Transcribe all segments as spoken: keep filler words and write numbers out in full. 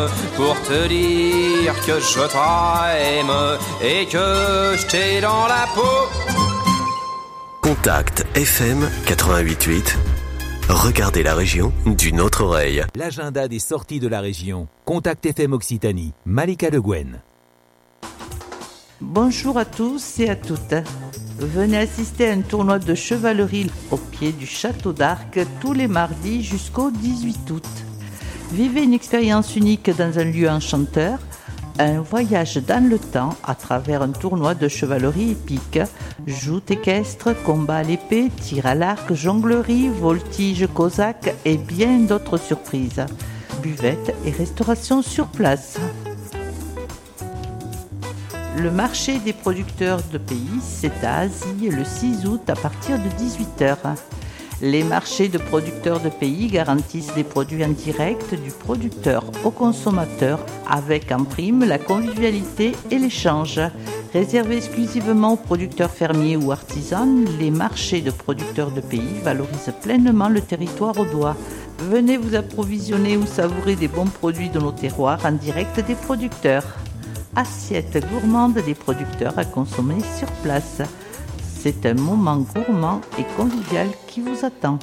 pour te dire que je t'aime et que je t'ai dans la peau. Contact F M quatre-vingt-huit virgule huit. Regardez la région d'une autre oreille. L'agenda des sorties de la région. Contact F M Occitanie. Malika Le Guen. Bonjour à tous et à toutes. Venez assister à un tournoi de chevalerie au pied du château d'Arc tous les mardis jusqu'au dix-huit août. Vivez une expérience unique dans un lieu enchanteur, un voyage dans le temps à travers un tournoi de chevalerie épique, joutes équestres, combats à l'épée, tir à l'arc, jonglerie, voltige cosaque et bien d'autres surprises. Buvette et restauration sur place. Le marché des producteurs de pays, c'est à Asie le six août à partir de dix-huit heures. Les marchés de producteurs de pays garantissent des produits en direct du producteur au consommateur avec en prime la convivialité et l'échange. Réservés exclusivement aux producteurs fermiers ou artisans, les marchés de producteurs de pays valorisent pleinement le territoire audois. Venez vous approvisionner ou savourer des bons produits de nos terroirs en direct des producteurs. Assiette gourmande des producteurs à consommer sur place. C'est un moment gourmand et convivial qui vous attend.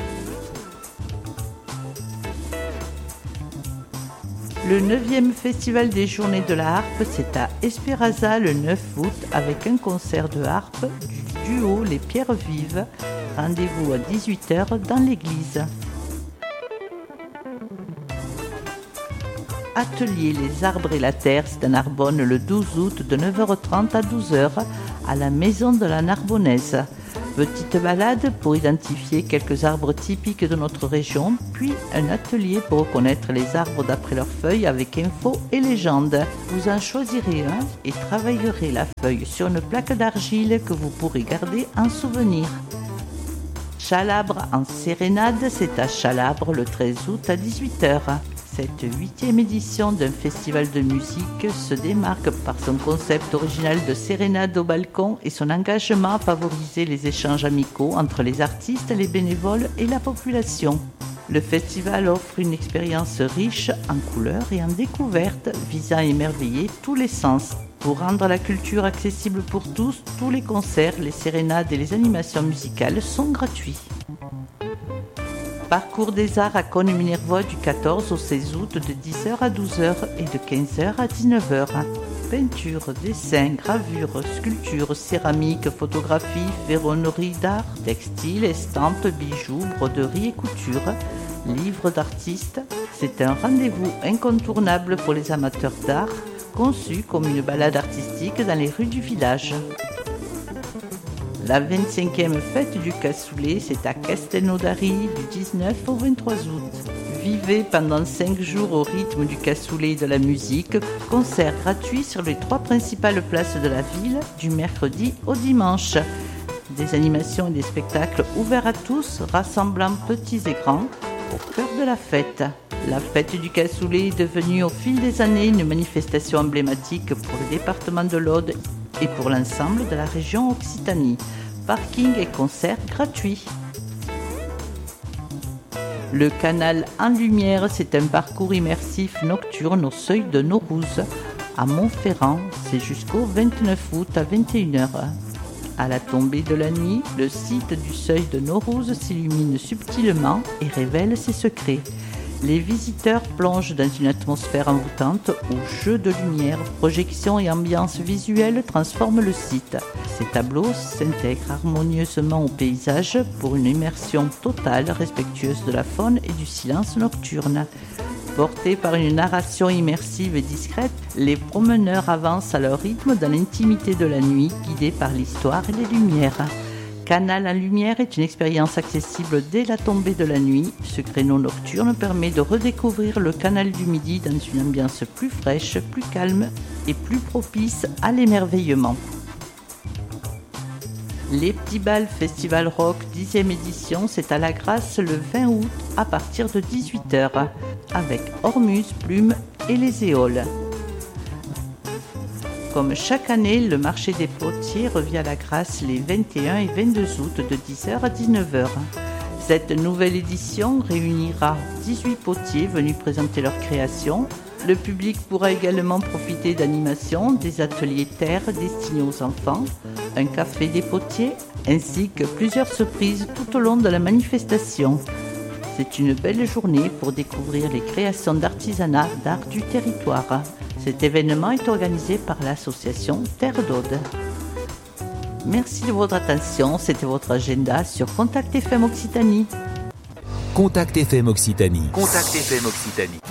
Le neuvième Festival des Journées de la Harpe, c'est à Espéraza le neuf août avec un concert de harpe du duo Les Pierres Vives. Rendez-vous à dix-huit heures dans l'église. Atelier Les Arbres et la Terre, c'est à Narbonne le douze août de neuf heures trente à douze heures à la Maison de la Narbonnaise. Petite balade pour identifier quelques arbres typiques de notre région, puis un atelier pour reconnaître les arbres d'après leurs feuilles avec infos et légendes. Vous en choisirez un et travaillerez la feuille sur une plaque d'argile que vous pourrez garder en souvenir. Chalabre en sérénade, c'est à Chalabre le treize août à dix-huit heures. Cette huitième édition d'un festival de musique se démarque par son concept original de sérénade au balcon et son engagement à favoriser les échanges amicaux entre les artistes, les bénévoles et la population. Le festival offre une expérience riche en couleurs et en découvertes visant à émerveiller tous les sens. Pour rendre la culture accessible pour tous, tous les concerts, les sérénades et les animations musicales sont gratuits. Parcours des Arts à Cosne-Minervois du quatorze au seize août de dix heures à douze heures et de quinze heures à dix-neuf heures. Peinture, dessin, gravure, sculpture, céramique, photographie, ferronnerie d'art, textile, estampes, bijoux, broderie et couture, livres d'artistes. C'est un rendez-vous incontournable pour les amateurs d'art, conçu comme une balade artistique dans les rues du village. La vingt-cinquième fête du cassoulet, c'est à Castelnaudary du dix-neuf au vingt-trois août. Vivez pendant cinq jours au rythme du cassoulet et de la musique. Concert gratuit sur les trois principales places de la ville du mercredi au dimanche. Des animations et des spectacles ouverts à tous, rassemblant petits et grands au cœur de la fête. La fête du cassoulet est devenue au fil des années une manifestation emblématique pour le département de l'Aude et pour l'ensemble de la région Occitanie. Parking et concerts gratuits. Le canal en lumière, c'est un parcours immersif nocturne au seuil de Naurouze. À Montferrand, c'est jusqu'au vingt-neuf août à vingt et une heures. À la tombée de la nuit, le site du seuil de Naurouze s'illumine subtilement et révèle ses secrets. Les visiteurs plongent dans une atmosphère envoûtante où jeux de lumière, projections et ambiance visuelle transforment le site. Ces tableaux s'intègrent harmonieusement au paysage pour une immersion totale, respectueuse de la faune et du silence nocturne. Portés par une narration immersive et discrète, les promeneurs avancent à leur rythme dans l'intimité de la nuit, guidés par l'histoire et les lumières. Canal en lumière est une expérience accessible dès la tombée de la nuit. Ce créneau nocturne permet de redécouvrir le canal du Midi dans une ambiance plus fraîche, plus calme et plus propice à l'émerveillement. Les Petits Bals Festival Rock dixième édition, c'est à La Grasse le vingt août à partir de dix-huit heures avec Ormus, Plume et les Éoles. Comme chaque année, le marché des potiers revient à La Grasse les vingt et un et vingt-deux août de dix heures à dix-neuf heures. Cette nouvelle édition réunira dix-huit potiers venus présenter leurs créations, Le public pourra également profiter d'animations, des ateliers terre destinés aux enfants, un café des potiers, ainsi que plusieurs surprises tout au long de la manifestation. C'est une belle journée pour découvrir les créations d'artisanat d'art du territoire. Cet événement est organisé par l'association Terre d'Aude. Merci de votre attention, c'était votre agenda sur Contact F M Occitanie. Contact F M Occitanie. Contact F M Occitanie.